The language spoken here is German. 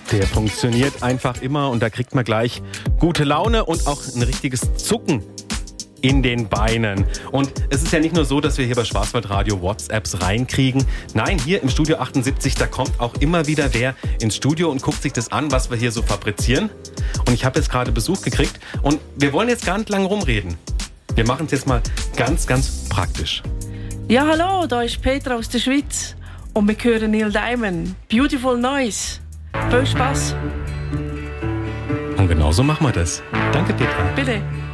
Der funktioniert einfach immer und da kriegt man gleich gute Laune und auch ein richtiges Zucken in den Beinen. Und es ist ja nicht nur so, dass wir hier bei Schwarzwaldradio WhatsApps reinkriegen. Nein, hier im Studio 78, da kommt auch immer wieder wer ins Studio und guckt sich das an, was wir hier so fabrizieren. Und ich habe jetzt gerade Besuch gekriegt und wir wollen jetzt gar nicht lange rumreden. Wir machen es jetzt mal ganz, ganz praktisch. Ja, hallo, da ist Petra aus der Schweiz und wir hören Neil Diamond. Beautiful Noise. Viel Spaß. Und genau so machen wir das. Danke, Petra. Bitte.